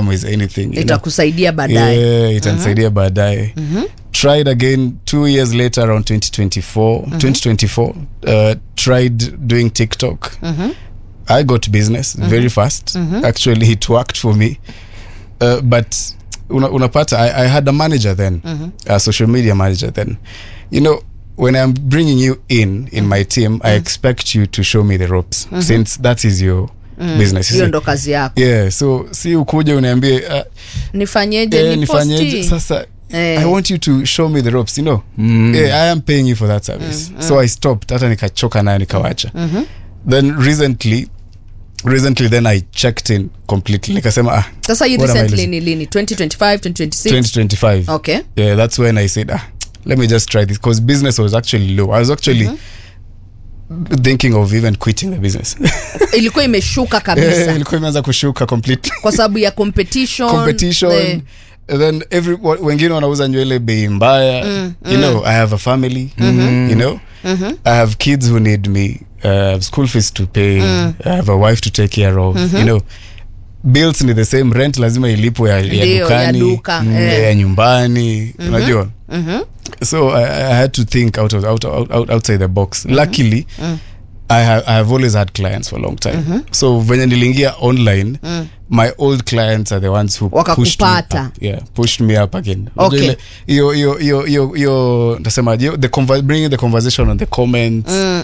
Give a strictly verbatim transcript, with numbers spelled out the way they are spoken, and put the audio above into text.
with anything. Itakusaidia baadaye. Yeah, itanisaidia baadaye. Mm-hmm. Tried again two years later around twenty twenty-four. Mm-hmm. twenty twenty-four uh, tried doing TikTok. Mm-hmm. I got business mm-hmm. very fast. Mm-hmm. Actually, it worked for me. Uh, but una, unapata, I, I had a manager then, mm-hmm. a social media manager then. You know, when I'm bringing you in, in my team, mm-hmm. I expect you to show me the ropes, mm-hmm. since that is your mm. business. Hiyo ndo kazi yako. Yeah, so si ukuje uniambie uh, nifanyeje eh, ni posti. Sasa eh. I want you to show me the ropes, you know. Mm. Yeah, I am paying you for that service. Mm. So I stopped, hata nikachoka nayo nikawacha. Mm-hmm. Then recently recently then I checked in completely. Nikasema ah. Sasa you recently ni lini? twenty twenty-five, twenty twenty-six? twenty twenty-five. Okay. Yeah, that's when I said ah, let me just try this, because business was actually low. I was actually mm-hmm. thinking of even quitting the business. Ilikuwa imeshuka kabisa. Yeah, ilikuwa imeanza kushuka completely. Kwa sababu ya competition. Competition. The... And then every wengine wanauza nywele bei mbaya. Mm, you mm. know, I have a family. Mm-hmm. You know, mm-hmm. I have kids who need me. I have school fees to pay. Mm. I have a wife to take care of. Mm-hmm. You know, bills ni the same. Rent lazima ilipo ya, ya dukani, ya, duka. mm, yeah. ya nyumbani. Mm-hmm. Unajua? Mm-hmm. So I, I had to think out of out, out outside the box. Mm-hmm. Luckily, mm. I have I have always had clients for a long time. Mm-hmm. So when niliingia online, mm. my old clients are the ones who Waka pushed kupata. me up. Yeah, pushed me up again. Okay. Yo yo yo yo yo nasema the conver- bringing the conversation on the comments. Mm.